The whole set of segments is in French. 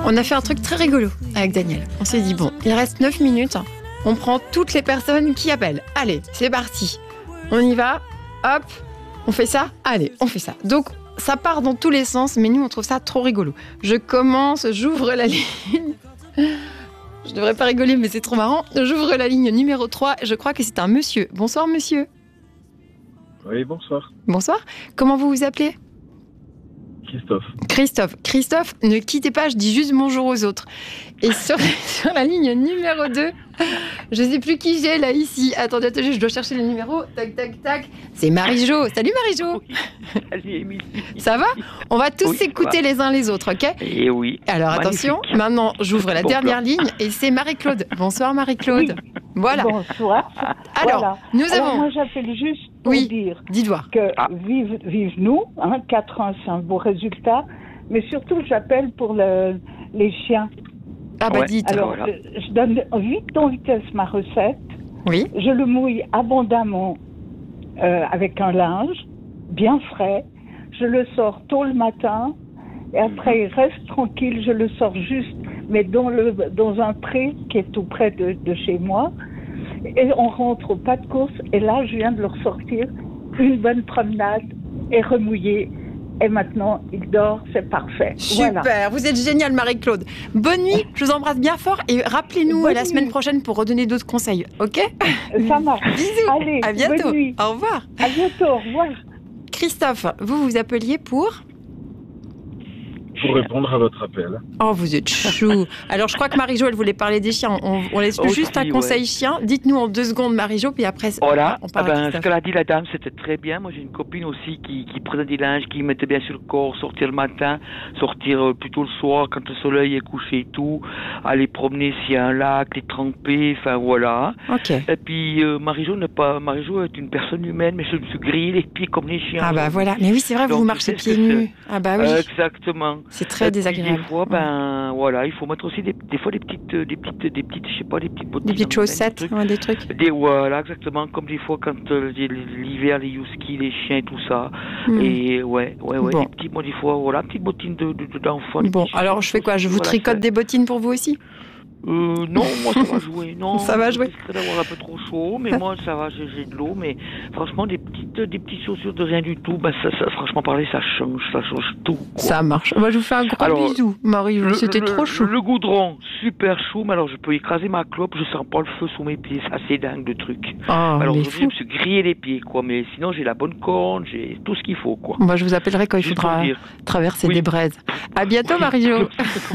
On a fait un truc très rigolo avec Daniel. On s'est dit, bon, il reste 9 minutes. On prend toutes les personnes qui appellent. Allez, c'est parti. On y va. Hop. On fait ça. Allez, on fait ça. Donc, ça part dans tous les sens, mais nous, on trouve ça trop rigolo. Je commence, j'ouvre la ligne. Je devrais pas rigoler, mais c'est trop marrant. J'ouvre la ligne numéro 3. Je crois que c'est un monsieur. Bonsoir, monsieur. Oui, bonsoir. Bonsoir. Comment vous vous appelez ? Christophe. Christophe, ne quittez pas, je dis juste bonjour aux autres. Et sur la ligne numéro 2, je sais plus qui j'ai là, ici. Attendez, je dois chercher le numéro. Tac, tac, tac. C'est Marie-Jo. Salut Marie-Jo. Oui. Salut Émilie. Ça va ? On va tous s'écouter les uns les autres, ok ? Et oui. Alors attention, maintenant j'ouvre la dernière ligne et c'est Marie-Claude. Bonsoir Marie-Claude. Oui. Voilà. Bonsoir. Alors, Voilà. nous Alors, avons... moi, j'appelle juste pour Oui, dire dites voir. que vive nous, 4-1, c'est un beau résultat, mais surtout, j'appelle pour les chiens. Ah bah Ouais. dites. Alors, voilà. je donne vite en vitesse ma recette. Oui. Je le mouille abondamment avec un linge, bien frais. Je le sors tôt le matin. Et après, il reste tranquille. Je le sors juste, mais dans un pré qui est tout près de chez moi. Et on rentre au pas de course. Et là, je viens de le ressortir. Une bonne promenade et remouillé. Et maintenant, il dort. C'est parfait. Super, Voilà. vous êtes géniale Marie-Claude. Bonne nuit, je vous embrasse bien fort et rappelez-nous Bonne la semaine nuit. prochaine pour redonner d'autres conseils, ok ? Ça marche. Bisous, Allez, à bientôt. bonne nuit. Au revoir. À bientôt. Au revoir. Christophe, vous vous appeliez pour... Pour répondre à votre appel. Oh, vous êtes chou. Alors, je crois que Marie-Jo, elle voulait parler des chiens. On laisse Aussi, juste un conseil ouais. chien. Dites-nous en 2 secondes, Marie-Jo, puis après, Voilà, on parle à ce Christophe. qu'elle a dit la dame, c'était très bien. Moi, j'ai une copine aussi qui prenait des linges, qui mettait bien sur le corps, sortir le matin, sortir plutôt le soir quand le soleil est couché et tout, aller promener s'il y a un lac, les tremper, enfin voilà. Ok. Et puis Marie-Jo est une personne humaine, mais je me suis grillé les pieds comme les chiens. Ah bah voilà. Mais oui, c'est vrai, vous Donc, marchez je sais ce pieds que nus. Ah bah oui. Exactement. C'est très Et puis, désagréable. Des fois, voilà, il faut mettre aussi des fois des petites, je sais pas, des petites bottines. Des petites chaussettes, ouais, des trucs. Voilà, exactement, comme des fois quand l'hiver, les huskies, les chiens et tout ça. Et ouais, Bon. des petits, moi des fois, voilà, petites bottines d'enfants. des Bon, petits alors je fais quoi ? Je vous voilà, tricote des bottines pour vous aussi ? non, moi ça va jouer. Non, Ça va jouer. Je risque d'avoir un peu trop chaud, mais moi ça va, j'ai de l'eau. Mais franchement, des petites chaussures de rien du tout, ça franchement parler, ça change tout. Quoi. Ça marche. Moi, je vous fais un gros Alors, bisou, Marie. C'était trop chaud. Le goudron, super chaud, mais alors je peux écraser ma clope, je sens pas le feu sous mes pieds, c'est assez dingue le truc. Oh, alors mais aujourd'hui, je fou. me suis grillé les pieds, quoi, mais sinon j'ai la bonne corne, j'ai tout ce qu'il faut, quoi. Moi, je vous appellerai quand il Juste faudra pour dire. traverser Oui. des braises. À bientôt, Marie-Jo.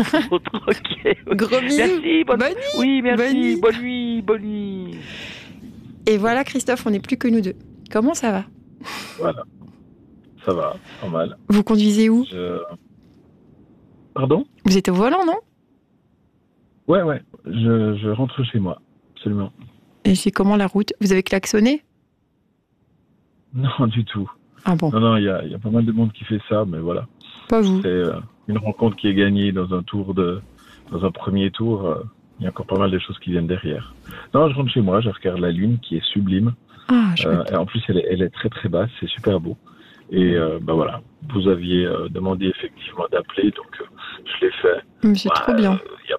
Ok. Gros bisous. Merci, bonne nuit. Oui, Bonne merci, nuit. bonne nuit. Et voilà, Christophe, on n'est plus que nous deux. Comment ça va ? Voilà. Ça va, pas mal. Vous conduisez où ? Pardon ? Vous êtes au volant, non ? Ouais. Je rentre chez moi. Absolument. Et c'est comment la route ? Vous avez klaxonné ? Non, du tout. Ah bon, Non, il y a pas mal de monde qui fait ça, mais voilà. pas vous. C'est une rencontre qui est gagnée dans un premier tour. Il y a encore pas mal de choses qui viennent derrière. Non, je rentre chez moi, je regarde la lune qui est sublime. Ah, chouette. Et en plus, elle est très très basse, c'est super beau. Et voilà, vous aviez demandé effectivement d'appeler, donc je l'ai fait. Mais c'est trop bien. Il n'y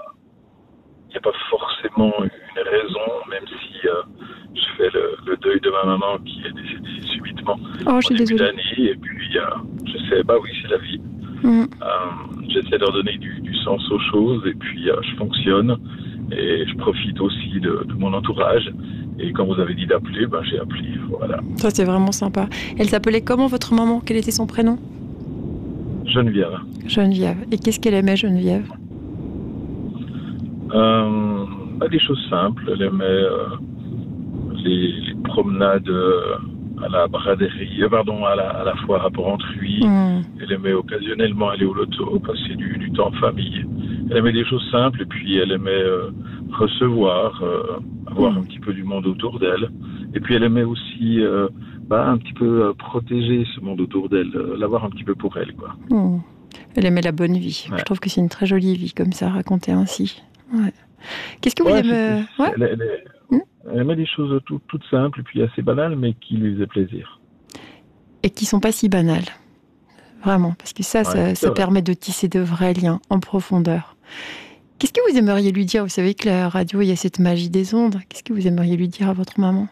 a pas forcément une raison, même si je fais le deuil de ma maman qui est décédée subitement Oh, je suis en début désolée. d'année. Et puis, je sais, oui, c'est la vie. Mm. J'essaie de redonner du sens aux choses et puis je fonctionne et je profite aussi de mon entourage. Et quand vous avez dit d'appeler, j'ai appelé. Voilà. Ça, c'est vraiment sympa. Elle s'appelait comment, votre maman ? Quel était son prénom ? Geneviève. Geneviève. Et qu'est-ce qu'elle aimait, Geneviève ? Des choses simples. Elle aimait les promenades à la braderie, à la foire à Porrentruy. Elle aimait occasionnellement aller au loto, passer du temps en famille. Elle aimait des choses simples et puis elle aimait recevoir, avoir un petit peu du monde autour d'elle. Et puis elle aimait aussi un petit peu protéger ce monde autour d'elle, l'avoir un petit peu pour elle, quoi. Elle aimait la bonne vie. Ouais. Je trouve que c'est une très jolie vie, comme ça, racontée ainsi. Ouais. Qu'est-ce que vous aimez ? Ouais. Elle aimait des choses toutes simples et puis assez banales, mais qui lui faisaient plaisir. Et qui sont pas si banales. Vraiment, parce que ça permet de tisser de vrais liens en profondeur. Qu'est-ce que vous aimeriez lui dire? Vous savez que la radio, il y a cette magie des ondes. Qu'est-ce que vous aimeriez lui dire à votre maman?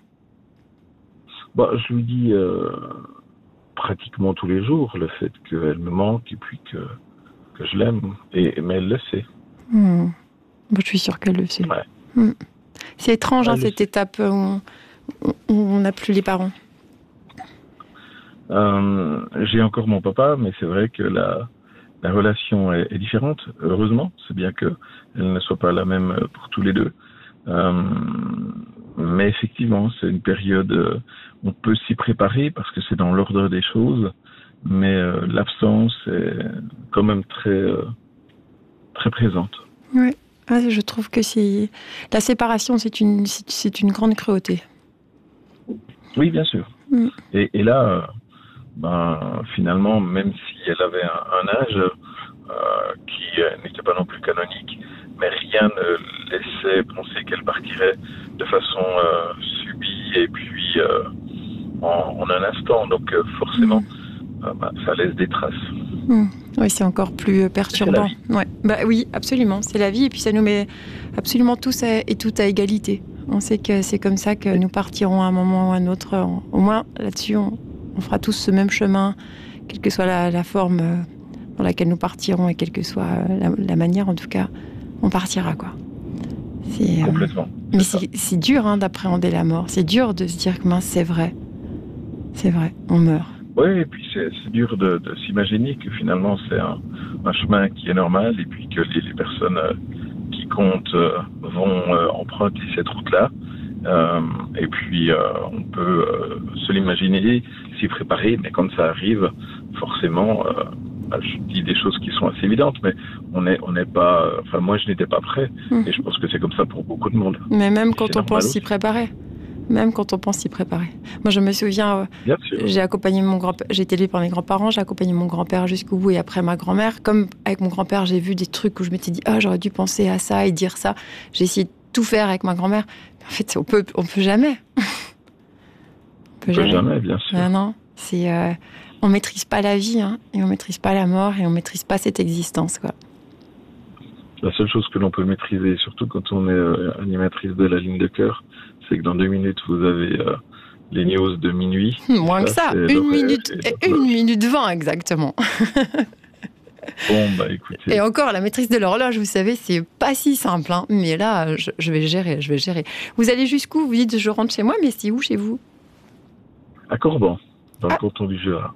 Je lui dis pratiquement tous les jours le fait qu'elle me manque et puis que je l'aime. Mais elle le sait. Je suis sûre qu'elle le sait. Ouais. C'est étrange, cette étape où on n'a plus les parents. J'ai encore mon papa, mais c'est vrai que la relation est différente. Heureusement, c'est bien qu'elle ne soit pas la même pour tous les deux. Mais effectivement, c'est une période, on peut s'y préparer parce que c'est dans l'ordre des choses, mais l'absence est quand même très, très présente. Oui, je trouve que la séparation, c'est une grande cruauté. Oui, bien sûr. Et là, finalement, même si elle avait un âge qui n'était pas non plus canonique, mais rien ne laissait penser qu'elle partirait de façon subie et puis en un instant. Donc forcément, ça laisse des traces. Oui, c'est encore plus perturbant. Oui, absolument. C'est la vie et puis ça nous met absolument tous et toutes à égalité. On sait que c'est comme ça que nous partirons à un moment ou à un autre. Au moins, là-dessus, on fera tous ce même chemin, quelle que soit la forme dans laquelle nous partirons et quelle que soit la manière, en tout cas, on partira, quoi. Complètement. Mais c'est dur d'appréhender la mort. C'est dur de se dire que c'est vrai. C'est vrai, on meurt. Oui, et puis c'est dur de s'imaginer que finalement c'est un chemin qui est normal et puis que les personnes qui comptent vont emprunter cette route-là. Et puis on peut se l'imaginer, s'y préparer, mais quand ça arrive, forcément, je dis des choses qui sont assez évidentes, mais on n'est pas. Enfin, moi, je n'étais pas prêt, et je pense que c'est comme ça pour beaucoup de monde. Mais même quand on pense s'y préparer. Moi, je me souviens, j'ai accompagné mon grand-père, j'ai été élevée par mes grands-parents, j'ai accompagné mon grand-père jusqu'au bout et après ma grand-mère. Comme avec mon grand-père, j'ai vu des trucs où je m'étais dit, j'aurais dû penser à ça et dire ça. J'ai essayé de tout faire avec ma grand-mère. Mais en fait, on peut jamais. on peut jamais, bien sûr. Non, on maîtrise pas la vie, et on maîtrise pas la mort, et on maîtrise pas cette existence, quoi. La seule chose que l'on peut maîtriser, surtout quand on est animatrice de la ligne de cœur, c'est que dans 2 minutes, vous avez les news de minuit. Moins que ça, 1 minute 20 exactement. Bon, écoutez. Et encore, la maîtrise de l'horloge, vous savez, c'est pas si simple, mais là, je vais gérer. Vous allez jusqu'où? Vous dites, je rentre chez moi, mais c'est où chez vous? À Corban, dans le canton du Jura.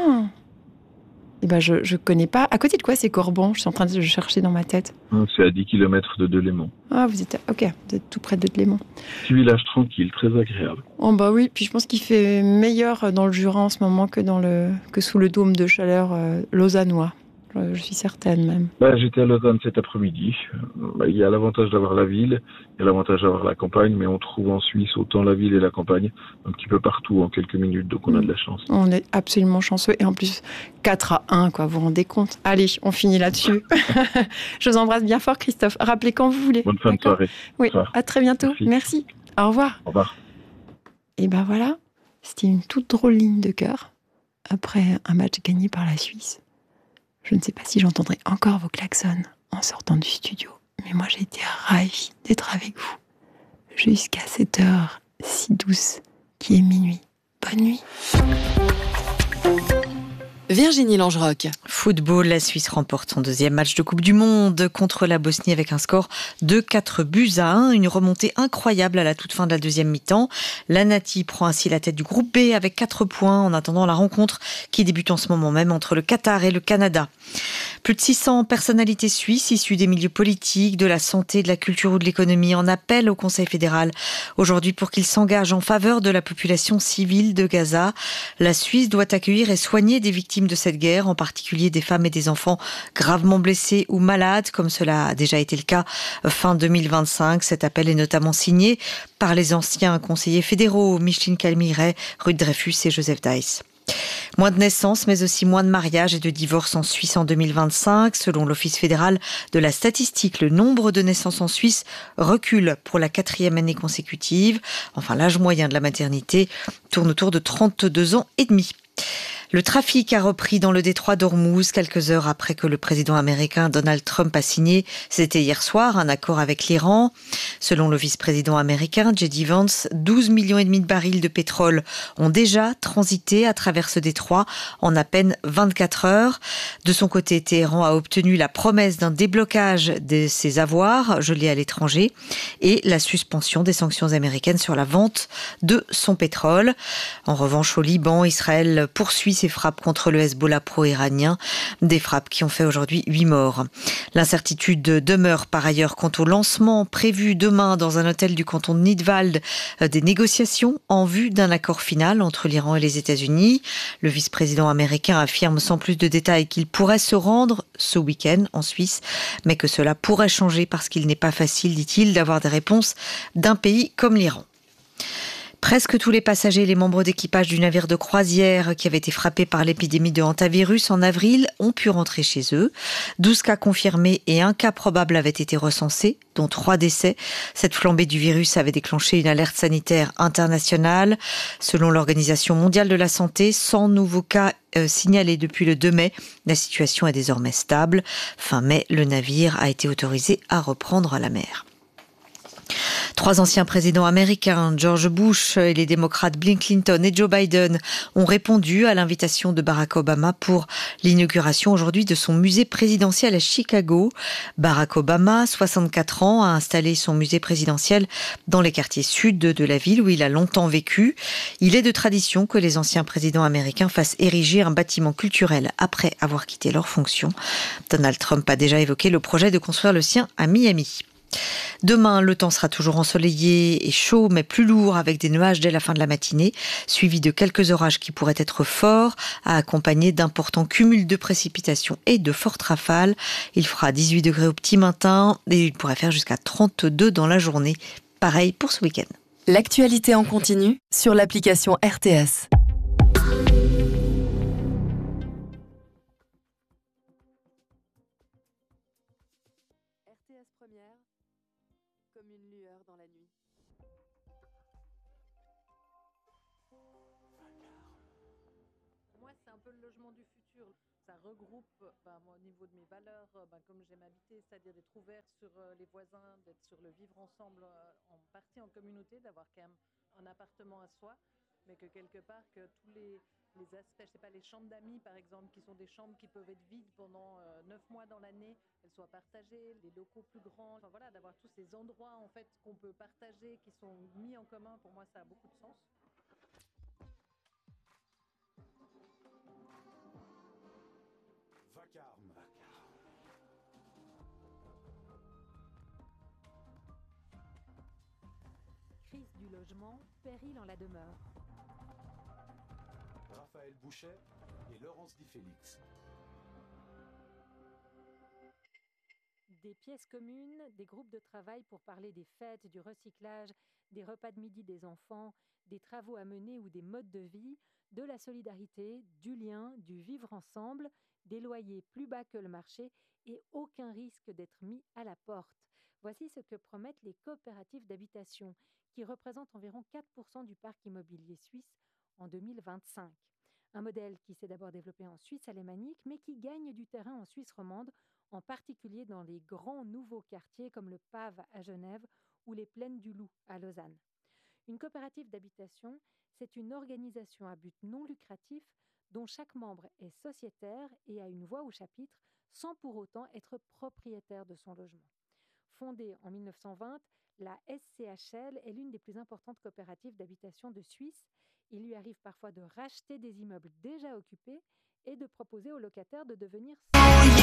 Eh ben, je connais pas. À côté de quoi c'est Corban? Je suis en train de chercher dans ma tête. C'est à 10 km de Delémont. Vous êtes tout près de Delémont. Petit village tranquille, très agréable. Oui, puis je pense qu'il fait meilleur dans le Jura en ce moment que sous le dôme de chaleur lausannois. Je suis certaine même. J'étais à Lausanne cet après-midi. Il y a l'avantage d'avoir la ville, il y a l'avantage d'avoir la campagne, mais on trouve en Suisse autant la ville et la campagne un petit peu partout en quelques minutes, donc on a de la chance. On est absolument chanceux et en plus 4-1, quoi, vous vous rendez compte? Allez, on finit là-dessus. Je vous embrasse bien fort, Christophe. Rappelez quand vous voulez. Bonne fin de soirée. Oui, à très bientôt. Merci. Au revoir. Au revoir. Et voilà, c'était une toute drôle ligne de cœur après un match gagné par la Suisse. Je ne sais pas si j'entendrai encore vos klaxons en sortant du studio, mais moi j'ai été ravie d'être avec vous jusqu'à cette heure si douce qui est minuit. Bonne nuit. Virginie Langerock. Football, la Suisse remporte son 2e match de Coupe du Monde contre la Bosnie avec un score de 4-1. Une remontée incroyable à la toute fin de la 2e mi-temps. La Nati prend ainsi la tête du groupe B avec 4 points en attendant la rencontre qui débute en ce moment même entre le Qatar et le Canada. Plus de 600 personnalités suisses issues des milieux politiques, de la santé, de la culture ou de l'économie en appellent au Conseil fédéral aujourd'hui pour qu'il s'engage en faveur de la population civile de Gaza. La Suisse doit accueillir et soigner des victimes de cette guerre, en particulier des femmes et des enfants gravement blessés ou malades, comme cela a déjà été le cas fin 2025. Cet appel est notamment signé par les anciens conseillers fédéraux Micheline Calmiret, Ruth Dreyfus et Joseph Deiss. Moins de naissances, mais aussi moins de mariages et de divorces en Suisse en 2025. Selon l'Office fédéral de la statistique, le nombre de naissances en Suisse recule pour la 4e année consécutive. Enfin, l'âge moyen de la maternité tourne autour de 32 ans et demi. Le trafic a repris dans le détroit d'Ormuz quelques heures après que le président américain Donald Trump a signé, c'était hier soir, un accord avec l'Iran. Selon le vice-président américain J.D. Vance, 12,5 millions de barils de pétrole ont déjà transité à travers ce détroit en à peine 24 heures. De son côté, Téhéran a obtenu la promesse d'un déblocage de ses avoirs gelés à l'étranger et la suspension des sanctions américaines sur la vente de son pétrole. En revanche, au Liban, Israël poursuit ses frappes contre le Hezbollah pro-iranien, des frappes qui ont fait aujourd'hui 8 morts. L'incertitude demeure par ailleurs quant au lancement prévu demain dans un hôtel du canton de Nidwald des négociations en vue d'un accord final entre l'Iran et les États-Unis. Le vice-président américain affirme sans plus de détails qu'il pourrait se rendre ce week-end en Suisse, mais que cela pourrait changer parce qu'il n'est pas facile, dit-il, d'avoir des réponses d'un pays comme l'Iran. Presque tous les passagers et les membres d'équipage du navire de croisière qui avait été frappé par l'épidémie de hantavirus en avril ont pu rentrer chez eux. 12 cas confirmés et un cas probable avaient été recensés, dont 3 décès. Cette flambée du virus avait déclenché une alerte sanitaire internationale. Selon l'Organisation mondiale de la santé, 100 nouveaux cas signalés depuis le 2 mai. La situation est désormais stable. Fin mai, le navire a été autorisé à reprendre la mer. 3 anciens présidents américains, George Bush et les démocrates Bill Clinton et Joe Biden, ont répondu à l'invitation de Barack Obama pour l'inauguration aujourd'hui de son musée présidentiel à Chicago. Barack Obama, 64 ans, a installé son musée présidentiel dans les quartiers sud de la ville où il a longtemps vécu. Il est de tradition que les anciens présidents américains fassent ériger un bâtiment culturel après avoir quitté leur fonction. Donald Trump a déjà évoqué le projet de construire le sien à Miami. Demain, le temps sera toujours ensoleillé et chaud, mais plus lourd avec des nuages dès la fin de la matinée, suivis de quelques orages qui pourraient être forts, accompagnés d'importants cumuls de précipitations et de fortes rafales. Il fera 18 degrés au petit matin et il pourrait faire jusqu'à 32 dans la journée. Pareil pour ce week-end. L'actualité en continu sur l'application RTS. RTS Première, comme une lueur dans la nuit. Moi, c'est un peu le logement du futur. Ça regroupe, moi, au niveau de mes valeurs, comme j'aime habiter, c'est-à-dire d'être ouvert sur les voisins, d'être sur le vivre ensemble en partie en communauté, d'avoir quand même un appartement à soi, mais que quelque part, que tous les aspects, je sais pas, les chambres d'amis par exemple, qui sont des chambres qui peuvent être vides pendant 9 mois dans l'année, elles soient partagées, les locaux plus grands, enfin voilà, d'avoir tous ces endroits en fait qu'on peut partager, qui sont mis en commun, pour moi ça a beaucoup de sens. Vacarme. Crise du logement, péril en la demeure. Raphaël Bouchet et Laurence Di Félix. Des pièces communes, des groupes de travail pour parler des fêtes, du recyclage, des repas de midi des enfants, des travaux à mener ou des modes de vie, de la solidarité, du lien, du vivre ensemble, des loyers plus bas que le marché et aucun risque d'être mis à la porte. Voici ce que promettent les coopératives d'habitation, qui représentent environ 4% du parc immobilier suisse en 2025. Un modèle qui s'est d'abord développé en Suisse alémanique, mais qui gagne du terrain en Suisse romande, en particulier dans les grands nouveaux quartiers comme le Pave à Genève ou les Plaines du Loup à Lausanne. Une coopérative d'habitation, c'est une organisation à but non lucratif dont chaque membre est sociétaire et a une voix au chapitre sans pour autant être propriétaire de son logement. Fondée en 1920, la SCHL est l'une des plus importantes coopératives d'habitation de Suisse. Il lui arrive parfois de racheter des immeubles déjà occupés et de proposer aux locataires de devenir